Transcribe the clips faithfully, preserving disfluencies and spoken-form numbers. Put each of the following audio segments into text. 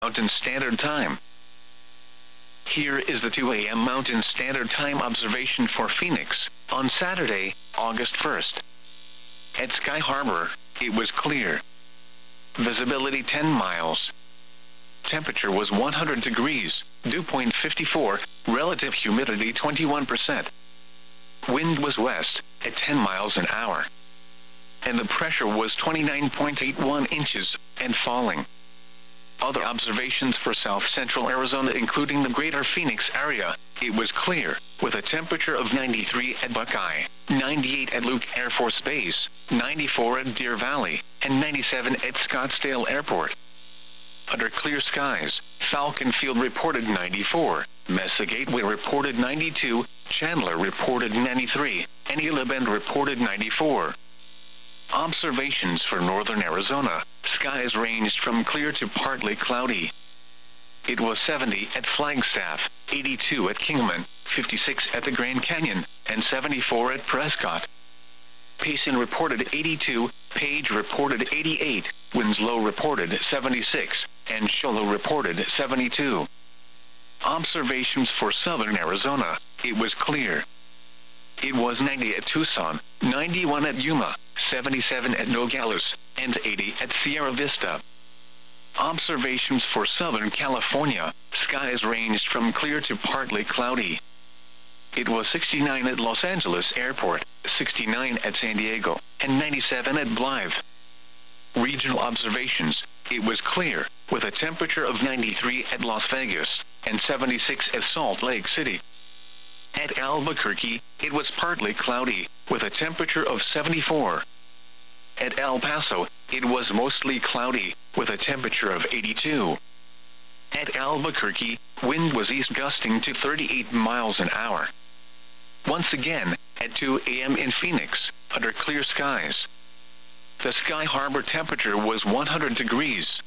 Mountain Standard Time. Here is the two A M Mountain Standard Time observation for Phoenix, on Saturday, August first. At Sky Harbor, it was clear. Visibility ten miles. Temperature was one hundred degrees, dew point fifty-four, relative humidity twenty-one percent. Wind was west, at ten miles an hour. And the pressure was twenty-nine point eight one inches, and falling. Other observations for south-central Arizona including the greater Phoenix area, it was clear, with a temperature of ninety-three at Buckeye, ninety-eight at Luke Air Force Base, ninety-four at Deer Valley, and ninety-seven at Scottsdale Airport. Under clear skies, Falcon Field reported ninety-four, Mesa Gateway reported ninety-two, Chandler reported ninety-three, and Gila Bend reported ninety-four. Observations for northern Arizona, skies ranged from clear to partly cloudy. It was seventy at Flagstaff, eighty-two at Kingman, fifty-six at the Grand Canyon, and seventy-four at Prescott. Payson reported eighty-two, Page reported eighty-eight, Winslow reported seventy-six, and Shoalo reported seventy-two. Observations for southern Arizona, it was clear. It was ninety at Tucson, ninety-one at Yuma, seventy-seven at Nogales, and eighty at Sierra Vista. Observations for Southern California, skies ranged from clear to partly cloudy. It was sixty-nine at Los Angeles Airport, sixty-nine at San Diego, and ninety-seven at Blythe. Regional observations, it was clear, with a temperature of ninety-three at Las Vegas, and seventy-six at Salt Lake City. At Albuquerque, it was partly cloudy, with a temperature of seventy-four. At El Paso, it was mostly cloudy, with a temperature of eighty-two. At Albuquerque, wind was east gusting to thirty-eight miles an hour. Once again, at two A M in Phoenix, under clear skies. The Sky Harbor temperature was one hundred degrees.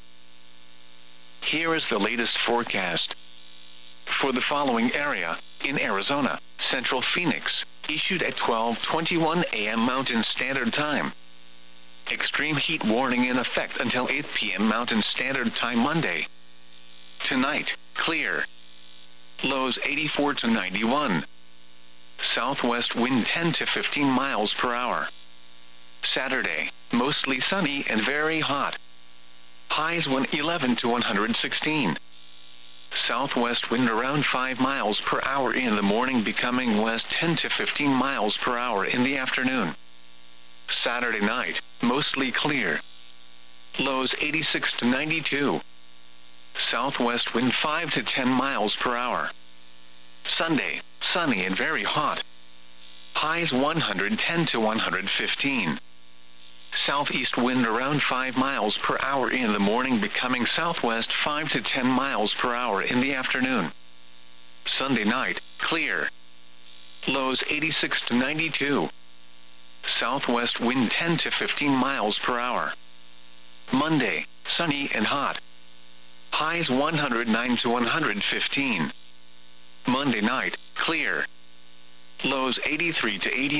Here is the latest forecast. For the following area, in Arizona, Central Phoenix, issued at twelve twenty-one A M Mountain Standard Time. Extreme heat warning in effect until eight P M Mountain Standard Time Monday. Tonight, clear. Lows eighty-four to ninety-one. Southwest wind ten to fifteen miles per hour. Saturday, mostly sunny and very hot. Highs one eleven to one hundred sixteen. Southwest wind around five miles per hour in the morning, becoming west ten to fifteen miles per hour in the afternoon. Saturday night, mostly clear. Lows eighty-six to ninety-two. Southwest wind five to ten miles per hour. Sunday, sunny and very hot. Highs one hundred ten to one hundred fifteen. Southeast wind around five miles per hour in the morning, becoming southwest five to ten miles per hour in the afternoon. Sunday night, clear. Lows eighty-six to ninety-two. Southwest wind ten to fifteen miles per hour. Monday, sunny and hot. Highs one hundred nine to one hundred fifteen. Monday night, clear. Lows eighty-three to eighty.